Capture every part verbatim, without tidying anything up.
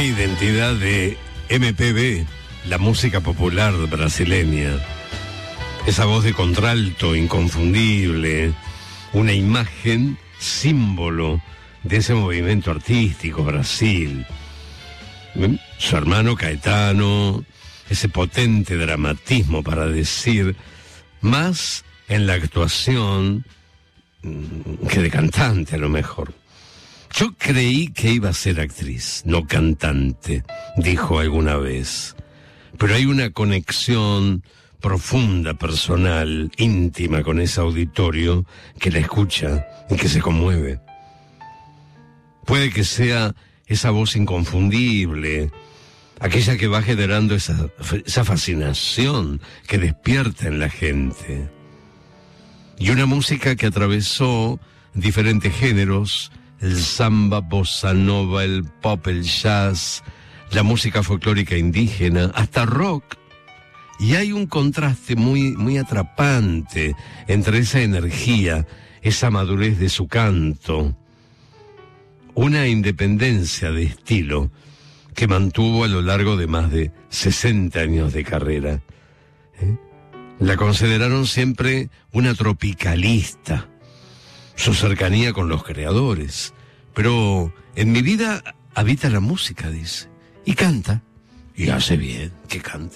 Qué identidad de M P B, la música popular brasileña. Esa voz de contralto inconfundible, una imagen, símbolo de ese movimiento artístico, Brasil. Su hermano Caetano, ese potente dramatismo para decir, más en la actuación que de cantante a lo mejor. Yo creí que iba a ser actriz, no cantante, dijo alguna vez. Pero hay una conexión profunda, personal, íntima con ese auditorio que la escucha y que se conmueve. Puede que sea esa voz inconfundible, aquella que va generando esa, esa fascinación que despierta en la gente. Y una música que atravesó diferentes géneros, el samba, bossa nova, el pop, el jazz, la música folclórica indígena, hasta rock. Y hay un contraste muy, muy atrapante entre esa energía, esa madurez de su canto, una independencia de estilo que mantuvo a lo largo de más de sesenta años de carrera. ¿Eh? La consideraron siempre una tropicalista, su cercanía con los creadores. Pero en mi vida habita la música, dice, y canta, y hace bien que cante.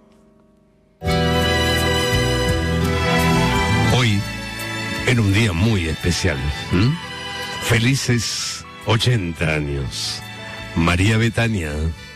Hoy, en un día muy especial, ¿m? Felices ochenta años, María Bethânia.